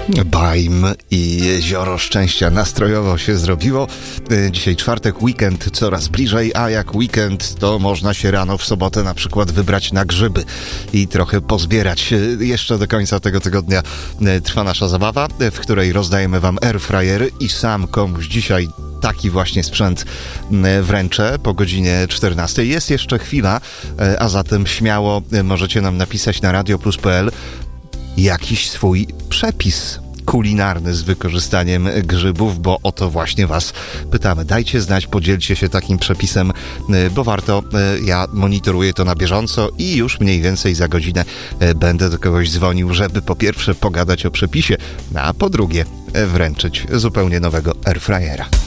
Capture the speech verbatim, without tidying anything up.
Bajm i Jezioro Szczęścia nastrojowo się zrobiło. Dzisiaj czwartek, weekend coraz bliżej, a jak weekend, to można się rano w sobotę na przykład wybrać na grzyby i trochę pozbierać. Jeszcze do końca tego tygodnia trwa nasza zabawa, w której rozdajemy wam airfryery i sam komuś dzisiaj taki właśnie sprzęt wręczę po godzinie czternastej. Jest jeszcze chwila, a zatem śmiało możecie nam napisać na radio plus kropka p l jakiś swój przepis kulinarny z wykorzystaniem grzybów, bo o to właśnie was pytamy. Dajcie znać, podzielcie się takim przepisem, bo warto. Ja monitoruję to na bieżąco i już mniej więcej za godzinę będę do kogoś dzwonił, żeby po pierwsze pogadać o przepisie, a po drugie wręczyć zupełnie nowego airfryera.